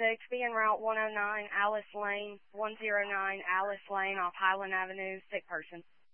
be en route 109 Alice Lane, 109 Alice Lane off Highland Avenue, sick person.